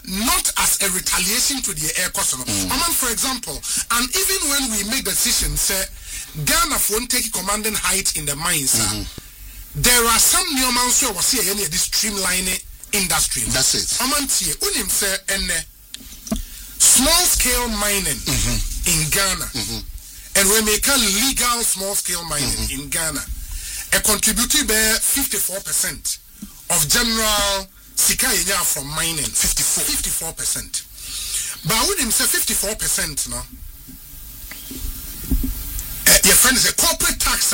not as a retaliation to the air customer. For example, and even when we make decisions, Ghana won't take commanding height in the mines. There are some nuances who was here this streamlining industry. That's it. Unim say small scale mining in Ghana, and we make a legal small scale mining in Ghana. A contributed by 54% of general sika from mining. 54%. But I wouldn't say 54%, no. Your friend is a corporate tax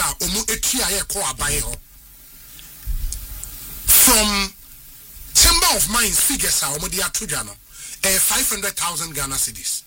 from Chamber of Mines figures are 500,000 Ghana cedis.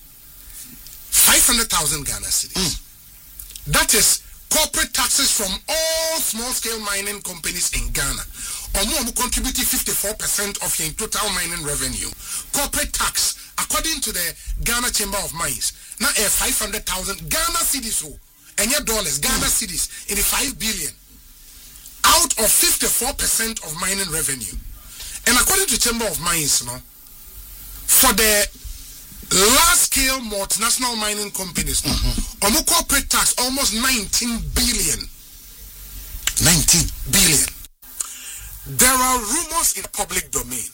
500,000 Ghana cedis. That is corporate taxes from all small-scale mining companies in Ghana. Omo contributing 54% of your total mining revenue. Corporate tax, according to the Ghana Chamber of Mines, now 500,000 Ghana cedis, and your dollars, Ghana cedis, in the 5 billion, out of 54% of mining revenue. And according to Chamber of Mines, for the large-scale multinational mining companies, corporate tax almost 19 billion. 19 billion. There are rumors in public domain.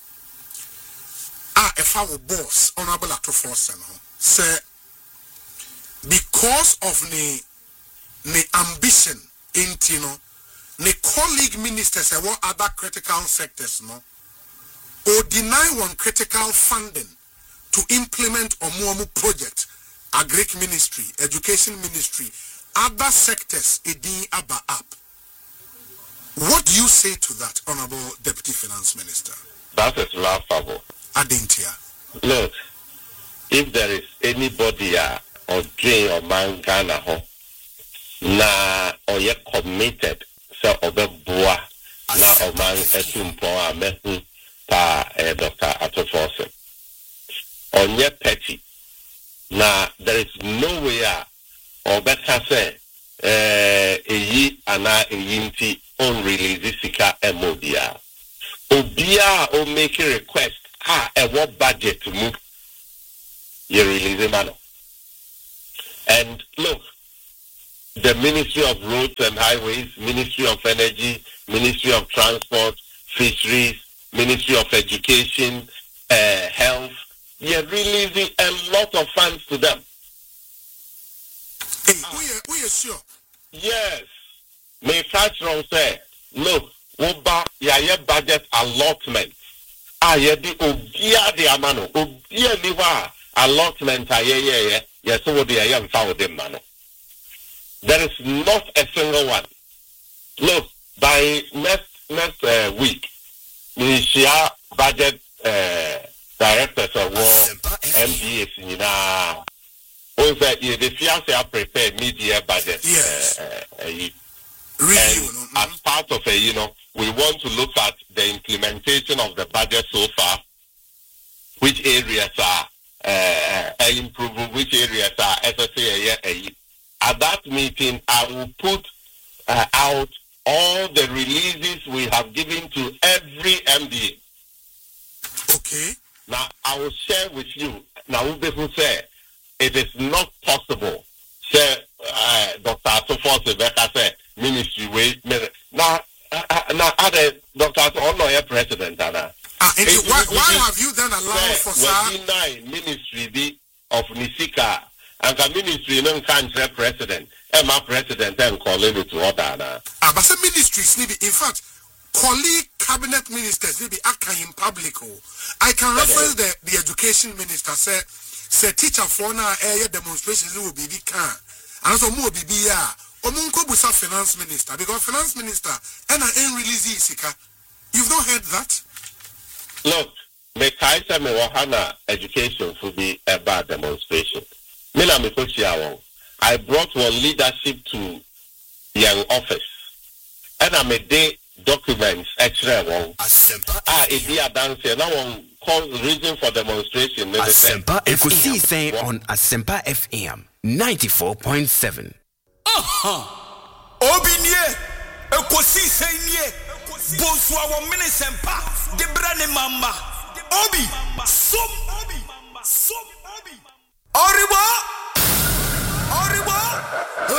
If our boss, Honorable Atoforsen, say because of the ambition in the colleague ministers and other critical sectors, or deny one critical funding to implement Omuamu project, Agric Ministry, Education Ministry, other sectors, Edi Aba up. What do you say to that, Honorable Deputy Finance Minister? That is laughable. Adintia. Look, if there is anybody or Jay or man Ghana na or yet committed, so obe boa na o man etumpo a mehu pa Dr. Atoforsen. Onye petty. Now there is no way or better say eyi ana eyinti on release sika MODA. Obia o make a request what budget to move you release mano. And look, the Ministry of Roads and Highways, Ministry of Energy, Ministry of Transport, Fisheries, Ministry of Education, Health, you're releasing a lot of funds to them. We are sure. Yes. May Fatron say, look, Woba, ya budget allotment. Ye di obia de amano, obia niwa allotment yes, so the I am found them mano. There is not a single one. Look, by next week, we share budget directors of war MDAs in over the fiance are prepared mid-year budget. Yes. And as part of we want to look at the implementation of the budget so far, which areas are improving, which areas are SSA. At that meeting, I will put out all the releases we have given to every MDA. Okay. Now, I will share with you. Now, people say it is not possible. Say, Dr. Atoforsen said, ministry wait. Now, other Dr. Atoforsen president, why have you then allowed for ministry of Nisika and the ministry non country president? My president and calling it to order. But some ministries, in fact, colleague cabinet ministers will be acting in public. I can reference the education minister say teacher for now air demonstrations will be can and also more be Omunko Busa finance minister because finance minister and an release sika. You've not heard that? Look, me kaisa me wahana education will be a bad demonstration. Mina me I brought one leadership to young office and I made day documents extra one. Idia dance now one call reason for demonstration. Asempa FM on Asempa FM 94.7. Obinye ekosi senye bonswa wo minisempa de brane mama obi